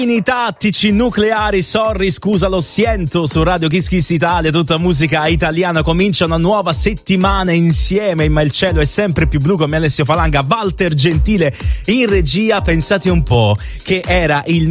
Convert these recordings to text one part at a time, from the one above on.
Tattici nucleari, sorry, scusa, lo siento, su Radio Kiss Kiss Italia, tutta musica italiana. Comincia una nuova settimana insieme, ma il cielo è sempre più blu come Alessio Falanga, Walter Gentile in regia. Pensate un po' che era il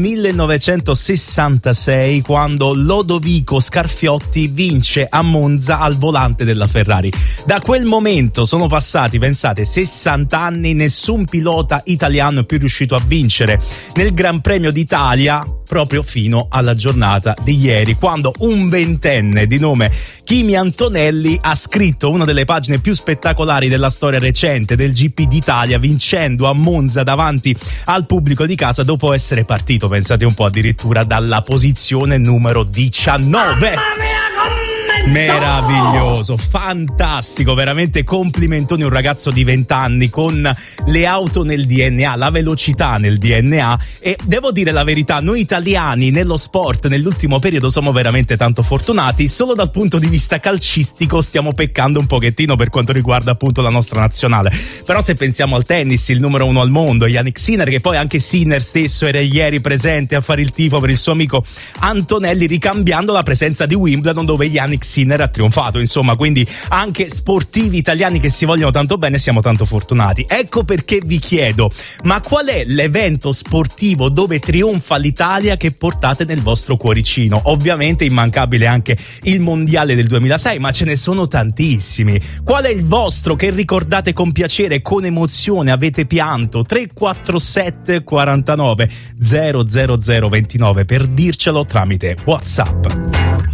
1966 quando Lodovico Scarfiotti vince a Monza al volante della Ferrari. Da quel momento sono passati, pensate, 60 anni, nessun pilota italiano è più riuscito a vincere nel Gran Premio d'Italia, proprio fino alla giornata di ieri, quando un ventenne di nome Kimi Antonelli ha scritto una delle pagine più spettacolari della storia recente del GP d'Italia, vincendo a Monza davanti al pubblico di casa dopo essere partito, pensate un po', addirittura dalla posizione numero 19. Meraviglioso, fantastico, veramente complimentoni, un ragazzo di 20 anni con le auto nel DNA, la velocità nel DNA. E devo dire la verità, noi italiani nello sport nell'ultimo periodo siamo veramente tanto fortunati. Solo dal punto di vista calcistico stiamo peccando un pochettino per quanto riguarda appunto la nostra nazionale, però se pensiamo al tennis, il numero 1 al mondo, Yannick Sinner, che poi anche Sinner stesso era ieri presente a fare il tifo per il suo amico Antonelli, ricambiando la presenza di Wimbledon dove Yannick Sinner ha trionfato, insomma, quindi anche sportivi italiani che si vogliono tanto bene, siamo tanto fortunati. Ecco perché vi chiedo, ma qual è l'evento sportivo dove trionfa l'Italia che portate nel vostro cuoricino? Ovviamente immancabile anche il mondiale del 2006, ma ce ne sono tantissimi. Qual è il vostro che ricordate con piacere, con emozione, avete pianto? 347 49 000 29 per dircelo tramite WhatsApp.